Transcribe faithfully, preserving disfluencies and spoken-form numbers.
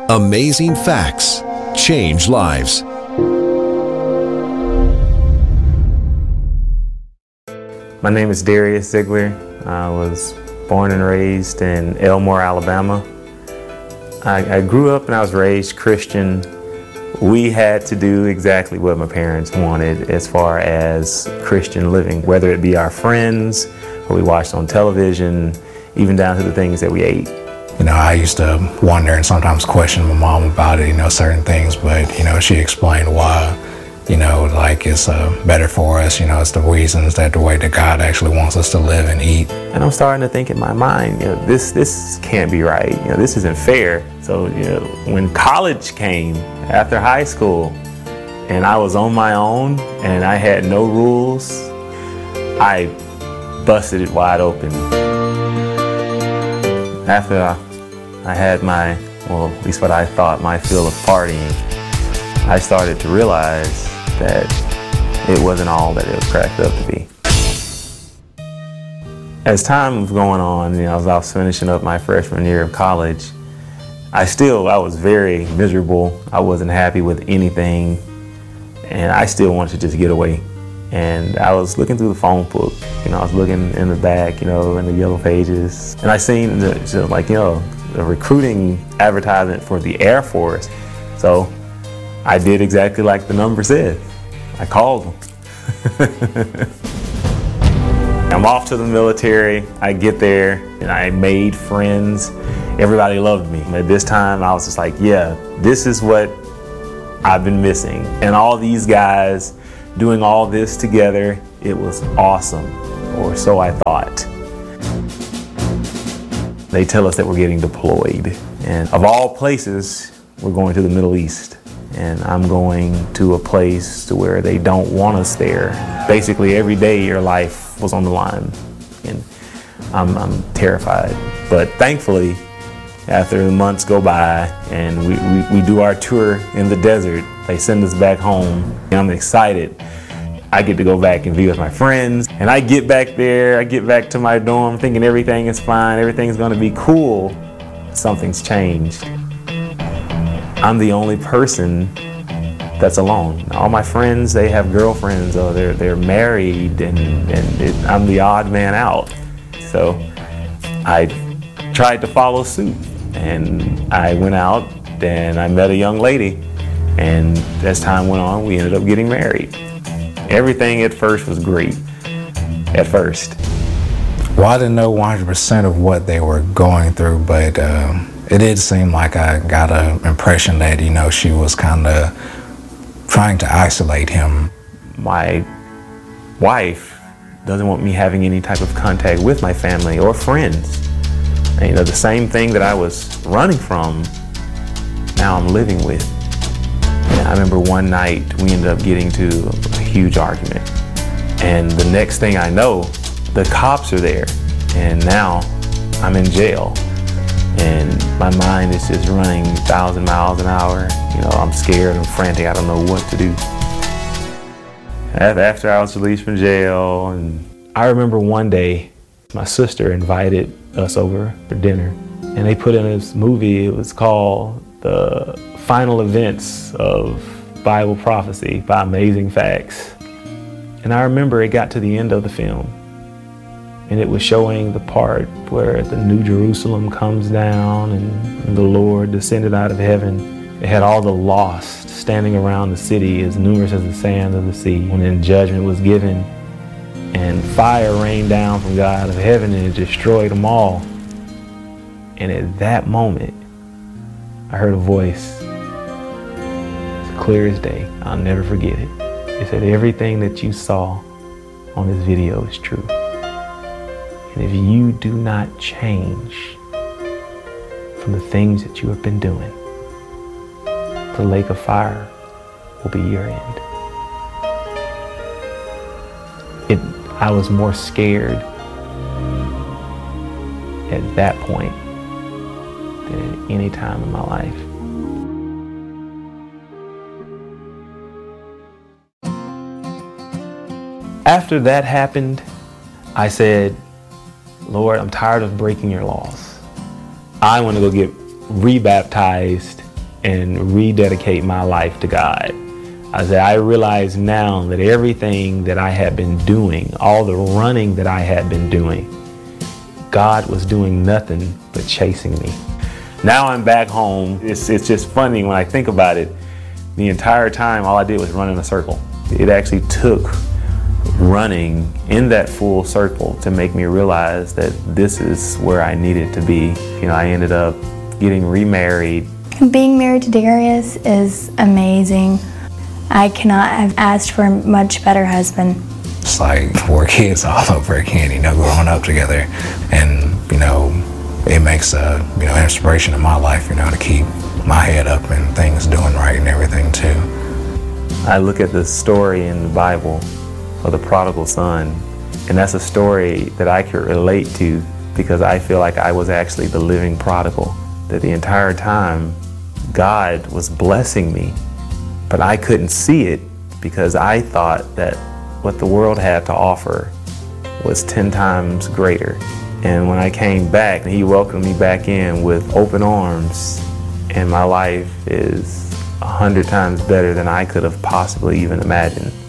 Amazing facts change lives. My name is Darius Ziegler. I was born and raised in Elmore, Alabama. I, I grew up and I was raised Christian. We had to do exactly what my parents wanted as far as Christian living, whether it be our friends, what we watched on television, even down to the things that we ate. You know, I used to wonder and sometimes question my mom about it, you know, certain things, but, you know, she explained why, you know, like it's uh, better for us, you know, it's the reasons that the way that God actually wants us to live and eat. And I'm starting to think in my mind, you know, this, this can't be right, you know, this isn't fair. So, you know, when college came after high school and I was on my own and I had no rules, I busted it wide open. After I I had my, well, at least what I thought, my fill of partying, I started to realize that it wasn't all that it was cracked up to be. As time was going on, you know, as I was finishing up my freshman year of college, I still, I was very miserable. I wasn't happy with anything, and I still wanted to just get away. And I was looking through the phone book, you know, I was looking in the back, you know, in the yellow pages, and I seen, the, so like, you know, a recruiting advertisement for the Air Force. So I did exactly like the number said. I called them. I'm off to the military. I get there and I made friends. Everybody loved me. At this time I was just like, yeah, this is what I've been missing. And all these guys doing all this together, it was awesome, or so I thought. They tell us that we're getting deployed, and of all places, we're going to the Middle East, and I'm going to a place to where they don't want us there. Basically, every day your life was on the line, and I'm, I'm terrified. But thankfully, after the months go by and we, we, we do our tour in the desert, they send us back home, and I'm excited. I get to go back and be with my friends, and I get back there, I get back to my dorm thinking everything is fine, everything's gonna be cool. Something's changed. I'm the only person that's alone. All my friends, they have girlfriends, or they're, they're married, and, and it, I'm the odd man out. So I tried to follow suit, and I went out and I met a young lady, and as time went on, we ended up getting married. Everything at first was great, at first. Well, I didn't know one hundred percent of what they were going through, but um, it did seem like I got an impression that, you know, she was kind of trying to isolate him. My wife doesn't want me having any type of contact with my family or friends. And, you know, the same thing that I was running from, now I'm living with. And I remember one night we ended up getting to a huge argument, and the next thing I know, the cops are there, and now I'm in jail, and my mind is just running a thousand miles an hour. You know, I'm scared, I'm frantic, I don't know what to do. After I was released from jail, and I remember one day my sister invited us over for dinner, and they put in this movie. It was called The Final Events of Bible Prophecy by Amazing Facts. And I remember it got to the end of the film, and it was showing the part where the New Jerusalem comes down and the Lord descended out of heaven. It had all the lost standing around the city, as numerous as the sand of the sea, when then judgment was given and fire rained down from God out of heaven and it destroyed them all. And at that moment, I heard a voice, as clear as day, I'll never forget it. It said, everything that you saw on this video is true. And if you do not change from the things that you have been doing, the lake of fire will be your end. It, I was more scared at that point than at any time in my life. After that happened, I said, Lord, I'm tired of breaking your laws. I want to go get rebaptized and rededicate my life to God. I said, I realize now that everything that I had been doing, all the running that I had been doing, God was doing nothing but chasing me. Now I'm back home. It's, it's just funny when I think about it. The entire time, all I did was run in a circle. It actually took running in that full circle to make me realize that this is where I needed to be. You know, I ended up getting remarried. Being married to Darius is amazing. I cannot have asked for a much better husband. It's like four kids all over again, you know, growing up together. And, you know, it makes a, you know, inspiration in my life, you know, to keep my head up and things doing right and everything too. I look at the story in the Bible of the prodigal son, and that's a story that I could relate to because I feel like I was actually the living prodigal. That the entire time God was blessing me, but I couldn't see it because I thought that what the world had to offer was ten times greater. And when I came back, he welcomed me back in with open arms, and my life is a hundred times better than I could have possibly even imagined.